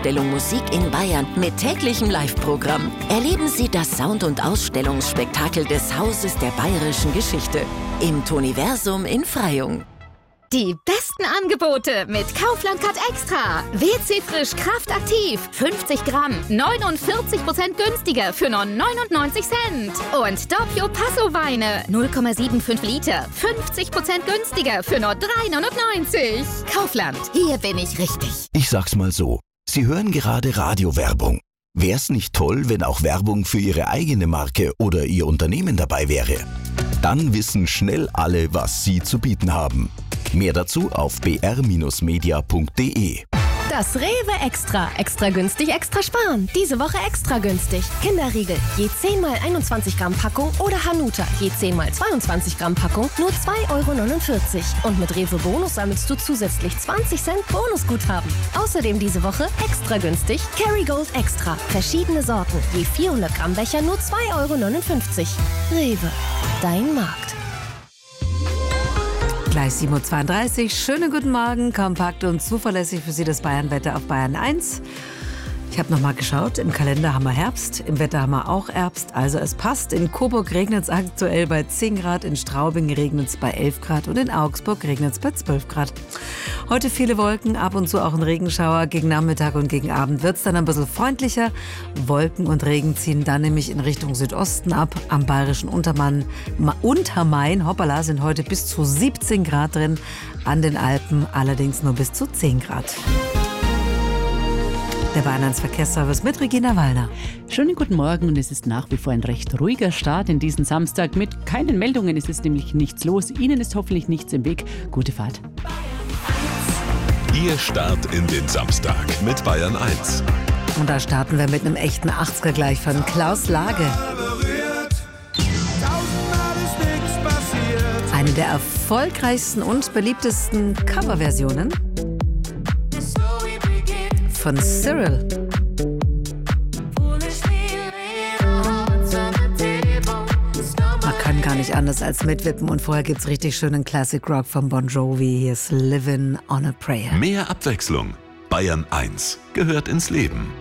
Ausstellung Musik in Bayern mit täglichem Live-Programm. Erleben Sie das Sound- und Ausstellungsspektakel des Hauses der bayerischen Geschichte im Toniversum in Freyung. Die besten Angebote mit Kaufland Card Extra. WC Frisch Kraft Aktiv. 50 Gramm. 49% günstiger für nur 99 Cent. Und Doppio Passo Weine. 0,75 Liter. 50% günstiger für nur 3,99. Kaufland. Hier bin ich richtig. Ich sag's mal so. Sie hören gerade Radiowerbung. Wär's nicht toll, wenn auch Werbung für Ihre eigene Marke oder Ihr Unternehmen dabei wäre? Dann wissen schnell alle, was Sie zu bieten haben. Mehr dazu auf br-media.de. Das Rewe Extra. Extra günstig, extra sparen. Diese Woche extra günstig. Kinderriegel, je 10 mal 21 Gramm Packung oder Hanuta, je 10 mal 22 Gramm Packung, nur 2,49 €. Und mit Rewe Bonus sammelst du zusätzlich 20 Cent Bonusguthaben. Außerdem diese Woche extra günstig Kerrygold Extra. Verschiedene Sorten, je 400 Gramm Becher, nur 2,59 €. Rewe, dein Markt. Gleich 7:32 Uhr. Schönen guten Morgen. Kompakt und zuverlässig für Sie das Bayernwetter auf Bayern 1. Ich habe nochmal geschaut. Im Kalender haben wir Herbst. Im Wetter haben wir auch Herbst. Also es passt. In Coburg regnet es aktuell bei 10 Grad. In Straubing regnet es bei 11 Grad. Und in Augsburg regnet es bei 12 Grad. Heute viele Wolken, ab und zu auch ein Regenschauer. Gegen Nachmittag und gegen Abend wird es dann ein bisschen freundlicher. Wolken und Regen ziehen dann nämlich in Richtung Südosten ab. Am bayerischen Untermain, hoppala, sind heute bis zu 17 Grad drin. An den Alpen allerdings nur bis zu 10 Grad. Der Bayern 1 Verkehrsservice mit Regina Wallner. Schönen guten Morgen und es ist nach wie vor ein recht ruhiger Start in diesen Samstag. Mit keinen Meldungen ist es nämlich nichts los. Ihnen ist hoffentlich nichts im Weg. Gute Fahrt. Ihr Start in den Samstag mit Bayern 1. Und da starten wir mit einem echten 80er gleich von Klaus Lage. Eine der erfolgreichsten und beliebtesten Coverversionen von Cyril. Man kann gar nicht anders als mitwippen und vorher gibt's richtig schönen Classic Rock von Bon Jovi. Hier ist Livin' on a Prayer. Mehr Abwechslung. Bayern 1 gehört ins Leben.